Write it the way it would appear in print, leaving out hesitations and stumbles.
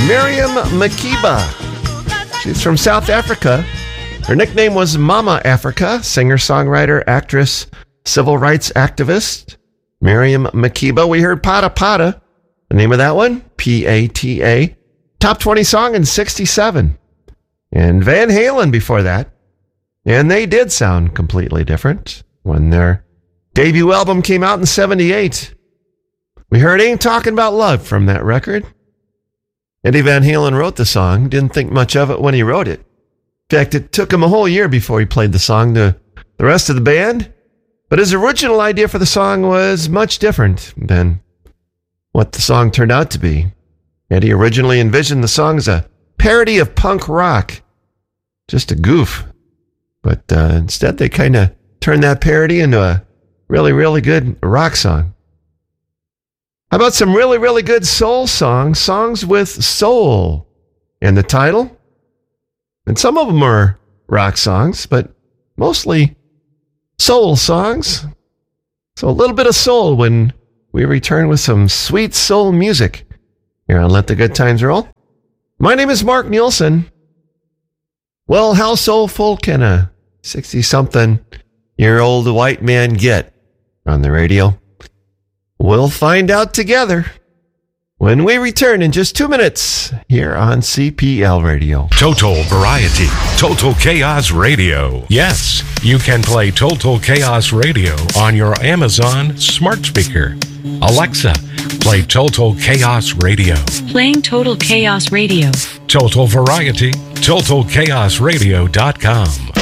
Miriam Makeba. She's from South Africa. Her nickname was Mama Africa, singer-songwriter, actress, civil rights activist. Miriam Makeba. We heard Pata Pata. The name of that one, P-A-T-A. Top 20 song in 67. And Van Halen before that. And they did sound completely different when their debut album came out in 78. We heard Ain't Talking About Love from that record. Eddie Van Halen wrote the song, didn't think much of it when he wrote it. In fact, it took him a whole year before he played the song to the rest of the band. But his original idea for the song was much different than what the song turned out to be. Eddie originally envisioned the song as a parody of punk rock. Just a goof. But instead, they kind of turned that parody into a really, really good rock song. How about some really, really good soul songs? Songs with soul in the title. And some of them are rock songs, but mostly soul songs. So a little bit of soul when we return with some sweet soul music here on Let the Good Times Roll. My name is Mark Nielsen. Well, how soulful can a 60-something-year-old white man get on the radio? We'll find out together when we return in just 2 minutes here on CPL Radio. Total Variety, Total Chaos Radio. Yes, you can play Total Chaos Radio on your Amazon smart speaker. Alexa, play Total Chaos Radio. Playing Total Chaos Radio. Total Variety, TotalChaosRadio.com.